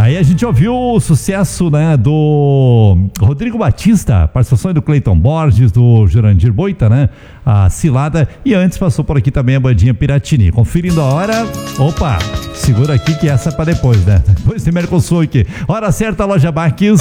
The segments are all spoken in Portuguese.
Aí a gente ouviu o sucesso, né, do Rodrigo Batista, participação do Cleiton Borges, do Jurandir Boita, né, a Cilada, e antes passou por aqui também a bandinha Piratini. Conferindo a hora, opa, segura aqui que essa é pra depois, né, depois tem Mercosul aqui. Hora certa, Loja Baques.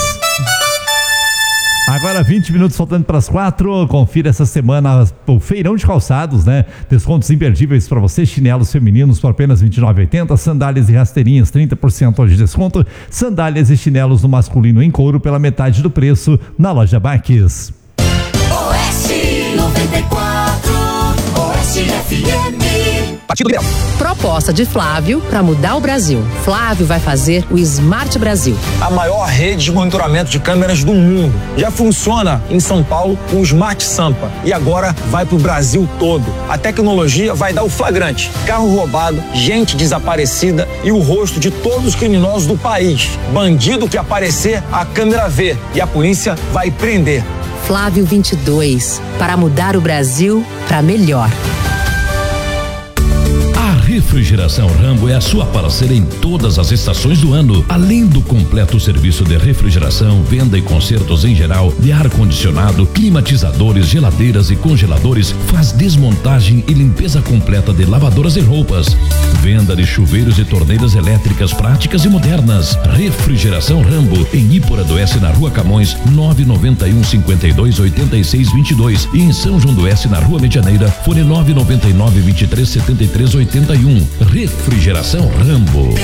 Agora 20 minutos faltando para as 4, confira essa semana o feirão de calçados, né? Descontos imperdíveis para você, chinelos femininos por apenas R$29,80, sandálias e rasteirinhas 30% de desconto, sandálias e chinelos no masculino em couro pela metade do preço na Loja Baques. Oeste 94, Oeste FM. Partido Liberal. Proposta de Flávio para mudar o Brasil. Flávio vai fazer o Smart Brasil. A maior rede de monitoramento de câmeras do mundo. Já funciona em São Paulo com o Smart Sampa e agora vai pro Brasil todo. A tecnologia vai dar o flagrante. Carro roubado, gente desaparecida e o rosto de todos os criminosos do país. Bandido que aparecer, a câmera vê e a polícia vai prender. Flávio 22, para mudar o Brasil para melhor. Refrigeração Rambo é a sua parceira em todas as estações do ano. Além do completo serviço de refrigeração, venda e consertos em geral, de ar-condicionado, climatizadores, geladeiras e congeladores, faz desmontagem e limpeza completa de lavadoras e roupas. Venda de chuveiros e torneiras elétricas práticas e modernas. Refrigeração Rambo, em Ípora do Oeste, na Rua Camões, 991-52-86-22 e em São João do Oeste, na Rua Medianeira, fone 999-23-73-81. Refrigeração Rambo.